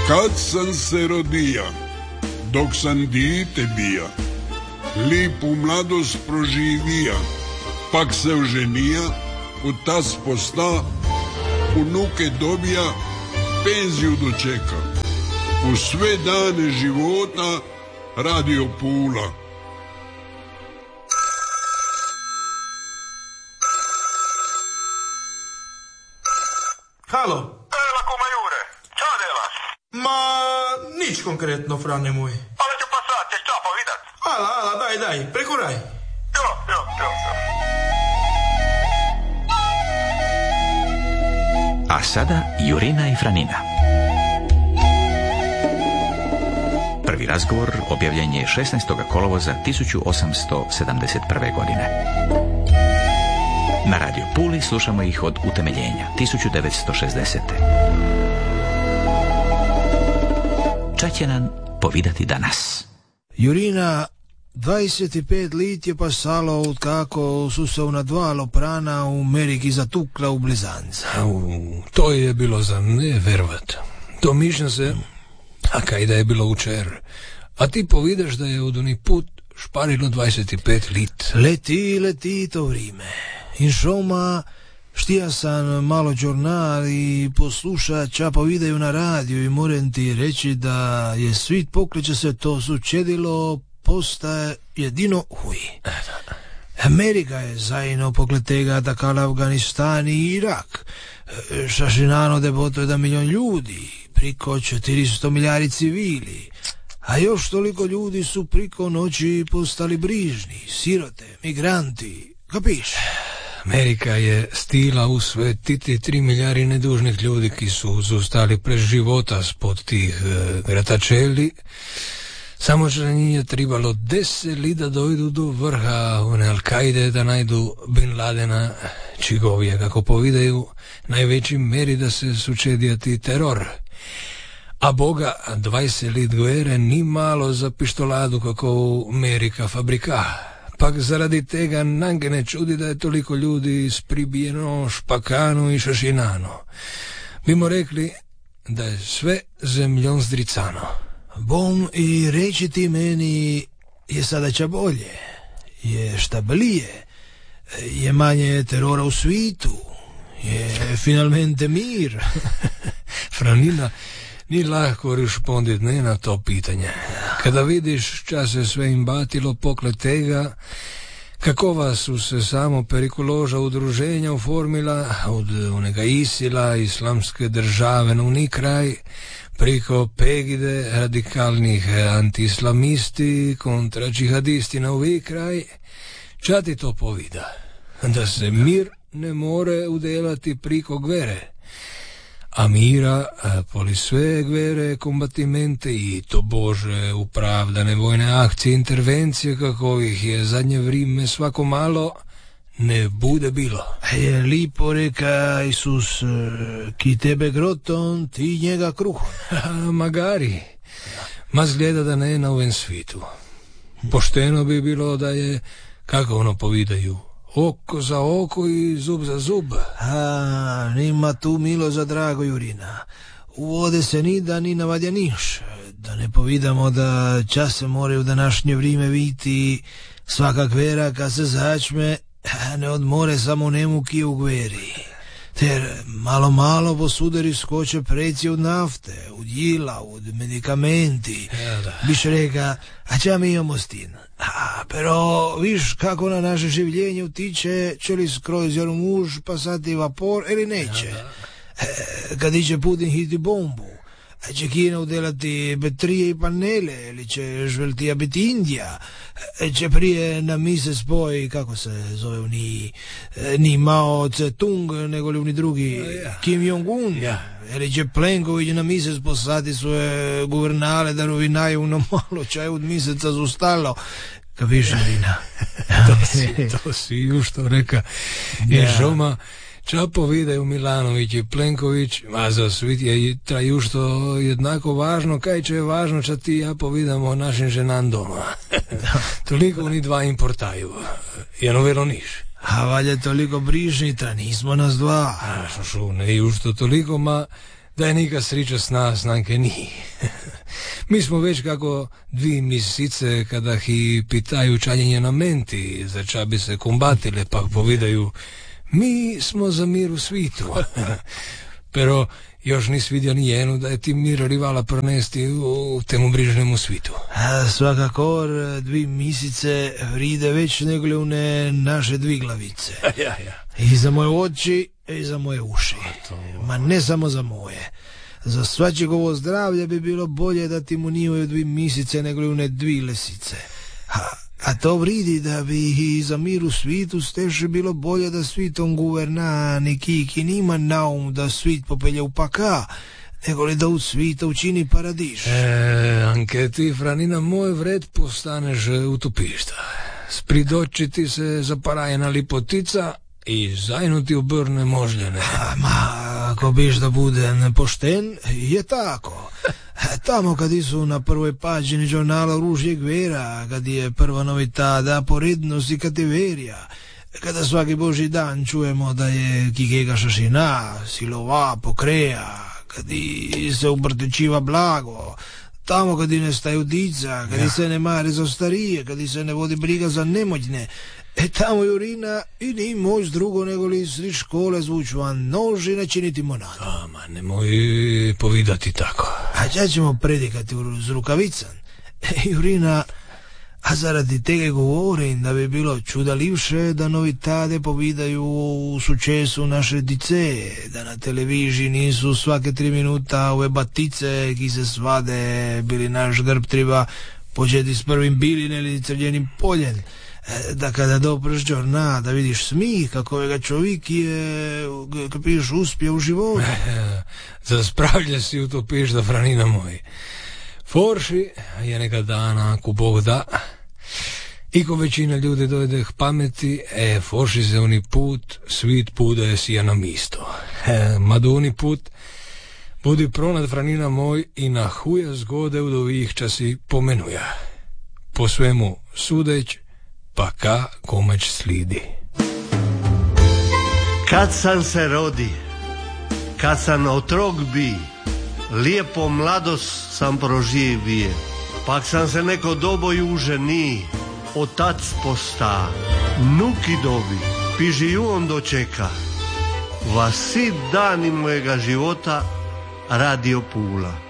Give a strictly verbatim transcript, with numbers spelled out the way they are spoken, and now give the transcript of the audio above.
Kad sam se rodija, dok sam dite bija, lipu mladost proživija, pak se oženija, u tas posta, unuke dobija, penziju dočeka. U sve dane života Radio Pula. Halo. Ela kuma Jure, čo delaš? Ma, nič konkretno, frane moj. Ale ću pa sad, ćeš čapo vidat. Ala, ala, daj, daj, prekuraj. Jo, jo, jo, jo. A sada Jurina i Franina. Prvi razgovor objavljen je šesnaestog kolovoza tisuću osamsto sedamdeset prve. godine. Na Radio Puli slušamo ih od utemeljenja tisuću devetsto šezdesete. Ča će nam povidati danas? Jurina, dvadeset pet lit je pasalo od kako su se unadvalo prana u Ameriki zatukla u blizanca. Au, to je bilo za ne verovat. To mišljam se, a kaj da je bilo učer. A ti povidaš da je od oni put šparilo dvadeset pet lit. Leti, leti to vrime. Inšoma, štija sam malo žurnal i posluša ča povidaju na radiju i moram ti reći da je svit pokliče se to sučedilo postaje jedino huj. Amerika je zajedno pokletega takala Afganistan i Irak. Šašinano deboto je da milion ljudi, priko četiristo milijari civili, a još toliko ljudi su priko noći postali brižni, sirote, migranti, kapiš? Amerika je stila u sve titi tri milijari nedužnih ljudi ki su zostali prez života spod tih e, gratačeli. Samo što nije trebalo deset li da dojdu do vrha one Al-Kaide da najdu Bin Ladena, čigovije, kako povidaju, najveći meri da se sučedijati teror. A boga, dvadeset lit guere ni malo za pištoladu kako u Amerika fabrika. Pak zaradi tega nange ne čudi da je toliko ljudi spribijeno, špakano i šašinano. Bimo rekli da je sve zemljom zdricano. Bom i reći ti meni je sada ča bolje, je štablije, je manje terora u svitu, je finalmente mir. Franina, ni lahko respondit ne na to pitanje. Kada vidiš ča se sve im batilo pokle tega, kakova su se samo perikuloža udruženja uformila od onega Isila, islamske države na uni kraj, priko Pegide, radikalnih antiislamisti, kontra džihadisti na ovi kraj, ča ti to povida? Da se mir ne more udelati priko gvere. A mira, poli sve gvere, kombatimente i to bože upravdane vojne akcije, intervencije kakovih je zadnje vrime svako malo, ne bude bilo. Je lipo reka Isus, ki tebe groton, ti njega kruhom. Magari, ma zgleda da ne na ovom svitu. Pošteno bi bilo da je, kako ono povidaju, oko za oko i zub za zub. A, nima tu milo za drago, Jurina. Uvode se ni da ni navadja niš. Da ne povidamo da čas se more u današnje vrime viti svaka gvera kad se začme, ne odmore samo nemuki u gveri. Ter malo malo posuderi skoče preci od nafte, od jila, od medikamenti. Biš reka, a ča mi imamo s tim? A, pero viš kako na naše življenje utiče, će li skroz jer muž pasati vapor ili neće? E, kad iće Putin hiti bombu, a će Kina udelati baterije i panele, ili će žveltija biti Indija, e, će prije na mise spoj, kako se zove ni, ni Mao Tse-tung, nego li oni drugi, Kim Jong-un, ja. Ili će Plenković na misec poslati svoje guvernale da rovinaju na malo čaj od miseca zostalo. Kapiš, Marina? to si, to si ju što reka. I žoma, ča povidaju Milanović i Plenković, a za svit je traju što jednako važno, kaj će je važno ča ti ja povidamo našim ženan doma. Toliko oni dva importaju. Jedno velo niš. A valja toliko brižnita, nismo nas dva. A što šo, ne ju što toliko, ma da je nika sriča s nas, nanke ni. Mi smo već kako dvi mjesece kada hi pitaju čanjenje na menti, za ča bi se kumbatile, pa povidaju, mi smo za mir u svitu. Pero još nis vidio ni jenu da je ti mir rivala pronesti u temu brižnemu svitu. A, svakako, dvi misice vride već nego li une naše dvi glavice. Ja, ja. I za moje oči, i za moje uši. Ma ne samo za moje. Za svačegovo zdravlje bi bilo bolje da ti mu nivaju dvi misice nego li une dvi lesice. A, a to vridi da bi i za mir u svitu steše bilo bolje da svitom guverna nikiki nima naum da svit popelje u paka, nego li da u svita učini paradiš. E, anche ti, Franina, moj vred postaneš utopišta. Spridočiti se zaparajena lipotica i zajnuti obrne možljene. A, ma, ako biš da bude nepošten, je tako. Tamo kad su na prvoj pađini žurnala Ružjeg vera, kad je prva novita da porednost i kateverija, kada svaki božji dan čujemo da je kikega šašina, silova pokreja, kad se ubrtečiva blago, tamo kad ne staju dica, kad ja. se ne mare za starije, kad se ne vodi briga za nemoćne, e tamo Jurina i ni moć drugo nego li sri škole zvuču, a noži načiniti monadu. Ama, nemoj povidati tako. A ča ćemo predikati uz rukavican? E, Jurina, a zaradi tega govorim da bi bilo čudalivše da novitade povidaju u sučesu naše dice, da na televiziji nisu svake tri minuta ove batice ki se svade, bili naš grb treba početi s prvim bilin ili crljenim poljen, da kada dopreš džorna da vidiš smih kako ga čovjek je kapiš uspije u životu. Za spravlje si utopiš da, Franina moj. Forši je neka dana ako Bog da, i ko većina ljudi dojde k pameti, e, forši se oni put, svit pude si je na misto. E, maduni put budi pronad, Franina moj, i na huje zgode u dovih časi pomenuja. Po svemu sudeć, pa ka komać slidi. Kad sam se rodi, kad sam otrok bi, lijepo mladost sam proživije, pak sam se neko dobo uženi, otac posta, nuki dobi, pižiju on dočeka, vasi dani mojega života radio Pula.